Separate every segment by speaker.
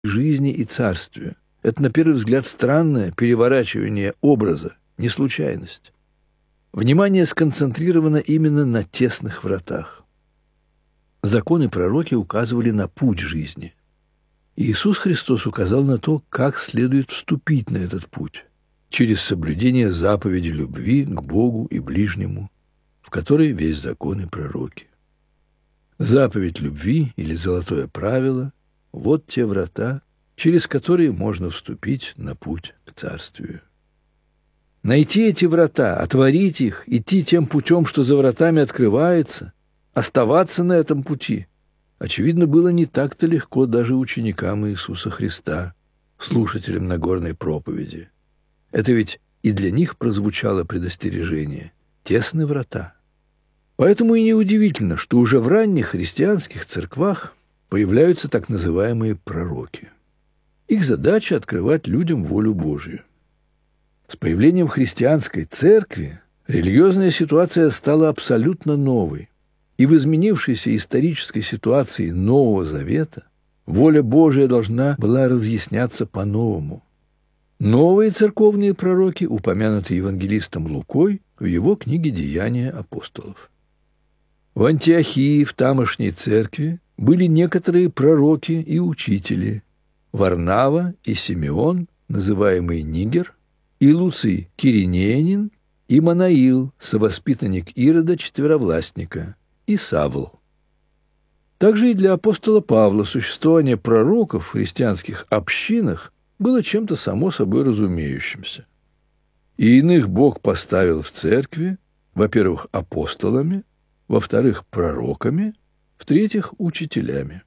Speaker 1: жизни и царствию. Это, на первый взгляд, странное переворачивание образа, не случайность. Внимание сконцентрировано именно на тесных вратах. Законы и пророки указывали на путь жизни. Иисус Христос указал на то, как следует вступить на этот путь, через соблюдение заповеди любви к Богу и ближнему, в которой весь закон и пророки. Заповедь любви или золотое правило – вот те врата, через которые можно вступить на путь к царствию. Найти эти врата, отворить их, идти тем путем, что за вратами открывается, оставаться на этом пути, очевидно, было не так-то легко даже ученикам Иисуса Христа, слушателям Нагорной проповеди. Это ведь и для них прозвучало предостережение – тесны врата. Поэтому и неудивительно, что уже в ранних христианских церквах появляются так называемые пророки. Их задача – открывать людям волю Божью. С появлением христианской церкви религиозная ситуация стала абсолютно новой, и в изменившейся исторической ситуации Нового Завета воля Божия должна была разъясняться по-новому. Новые церковные пророки упомянуты евангелистом Лукой в его книге «Деяния апостолов». В Антиохии, в тамошней церкви, были некоторые пророки и учители – Варнава и Симеон, называемый Нигер, и Луций Киринеянин, и Манаил, совоспитанник Ирода Четверовластника, и Савл. Также и для апостола Павла существование пророков в христианских общинах было чем-то само собой разумеющимся. И иных Бог поставил в церкви, во-первых, апостолами, во-вторых, пророками, в-третьих, учителями.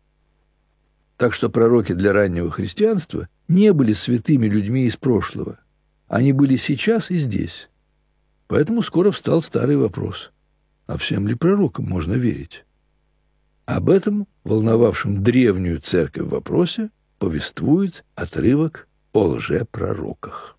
Speaker 1: Так что пророки для раннего христианства не были святыми людьми из прошлого. Они были сейчас и здесь. Поэтому скоро встал старый вопрос: а всем ли пророкам можно верить? Об этом, волновавшем древнюю церковь вопросе, повествует отрывок о лжепророках.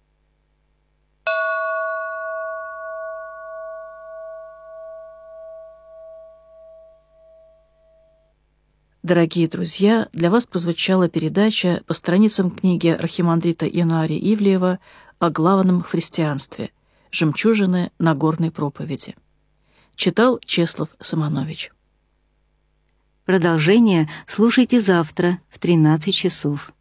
Speaker 2: Дорогие друзья, для вас прозвучала передача по страницам книги архимандрита Иоаннария Ивлеева о главном христианстве «Жемчужины Нагорной проповеди». Читал Чеслав Самонович.
Speaker 3: Продолжение слушайте завтра в 13 часов.